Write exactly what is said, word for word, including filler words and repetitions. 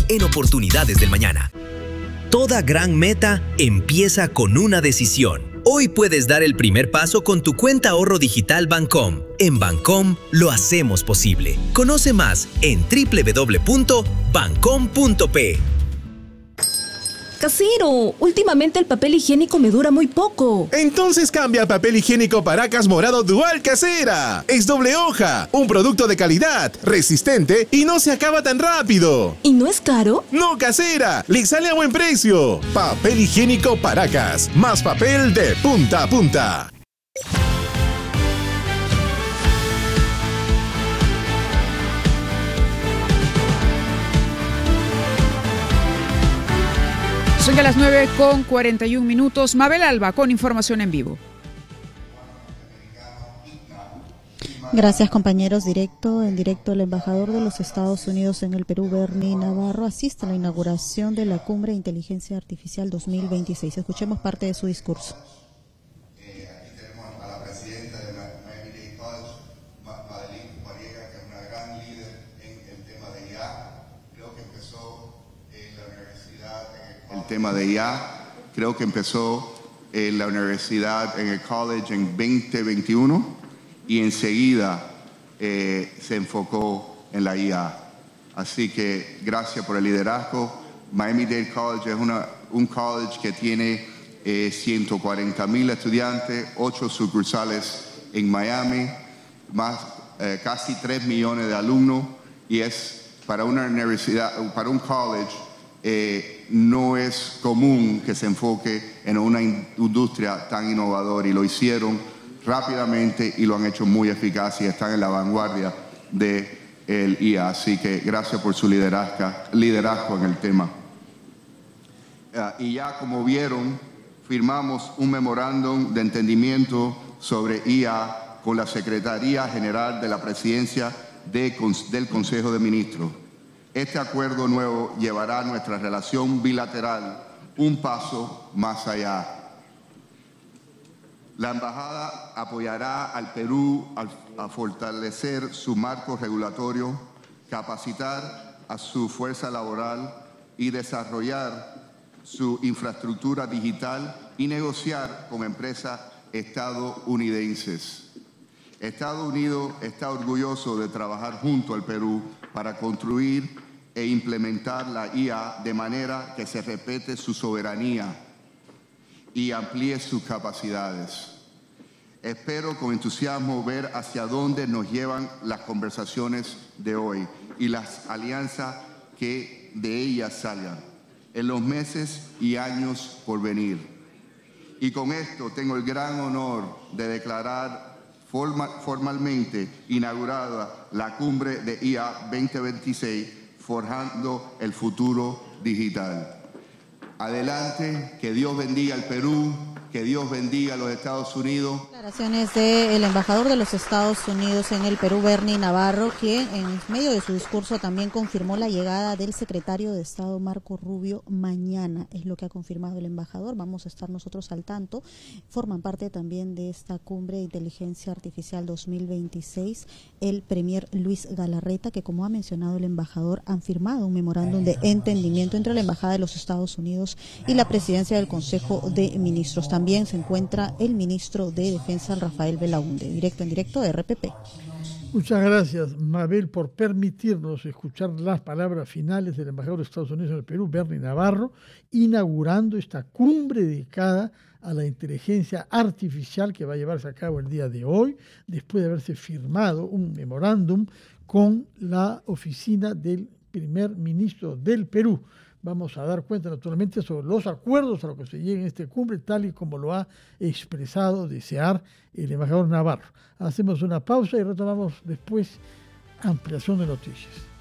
en Oportunidades del Mañana. Toda gran meta empieza con una decisión. Hoy puedes dar el primer paso con tu cuenta ahorro digital Bancom. En Bancom lo hacemos posible. Conoce más en doble u doble u doble u punto bancom punto pe. Casero, últimamente el papel higiénico me dura muy poco. Entonces cambia a papel higiénico Paracas Morado Dual Casera. Es doble hoja, un producto de calidad, resistente y no se acaba tan rápido. ¿Y no es caro? No, Casera, le sale a buen precio. Papel higiénico Paracas, más papel de punta a punta. Son a las nueve con cuarenta y un minutos. Mabel Alba con información en vivo. Gracias, compañeros. Directo, en directo, el embajador de los Estados Unidos en el Perú, Bernie Navarro, asiste a la inauguración de la Cumbre de Inteligencia Artificial dos mil veintiséis. Escuchemos parte de su discurso. Eh, aquí tenemos a la presidenta de Miami-Dade College, Madeline Mariega, que es una gran líder en el tema de I A. Creo que empezó en la universidad, en el, el tema de I A, creo que empezó en la universidad, en el college en veinte veintiuno. Y enseguida eh, se enfocó en la I A. Así que gracias por el liderazgo. Miami-Dade College es una, un college que tiene eh, ciento cuarenta mil estudiantes, ocho sucursales en Miami, más eh, casi tres millones de alumnos, y es para una universidad, para un college, eh, no es común que se enfoque en una industria tan innovadora, y lo hicieron rápidamente y lo han hecho muy eficaz y están en la vanguardia del I A. Así que gracias por su liderazgo, liderazgo en el tema. Uh, y ya como vieron, firmamos un memorándum de entendimiento sobre I A con la Secretaría General de la Presidencia de, del Consejo de Ministros. Este acuerdo nuevo llevará nuestra relación bilateral un paso más allá. La Embajada apoyará al Perú a, a fortalecer su marco regulatorio, capacitar a su fuerza laboral y desarrollar su infraestructura digital y negociar con empresas estadounidenses. Estados Unidos está orgulloso de trabajar junto al Perú para construir e implementar la I A de manera que se respete su soberanía y amplíe sus capacidades. Espero con entusiasmo ver hacia dónde nos llevan las conversaciones de hoy y las alianzas que de ellas salgan en los meses y años por venir. Y con esto tengo el gran honor de declarar forma, formalmente inaugurada la Cumbre de I A veinte veintiséis, Forjando el Futuro Digital. Adelante, que Dios bendiga al Perú, que Dios bendiga a los Estados Unidos. Declaraciones del embajador de los Estados Unidos en el Perú, Bernie Navarro, quien en medio de su discurso también confirmó la llegada del secretario de Estado Marco Rubio mañana. Es lo que ha confirmado el embajador. Vamos a estar nosotros al tanto. Forman parte también de esta Cumbre de Inteligencia Artificial dos mil veintiséis el premier Luis Galarreta, que, como ha mencionado el embajador, han firmado un memorándum de entendimiento entre la Embajada de los Estados Unidos y la Presidencia del Consejo de Ministros. También se encuentra el ministro de Defensa, Rafael Belaúnde. Directo en directo, R P P. Muchas gracias, Mabel, por permitirnos escuchar las palabras finales del embajador de Estados Unidos en el Perú, Bernie Navarro, inaugurando esta cumbre dedicada a la inteligencia artificial que va a llevarse a cabo el día de hoy, después de haberse firmado un memorándum con la oficina del primer ministro del Perú. Vamos a dar cuenta naturalmente sobre los acuerdos a los que se llega en esta cumbre, tal y como lo ha expresado desear el embajador Navarro. Hacemos una pausa y retomamos después ampliación de noticias.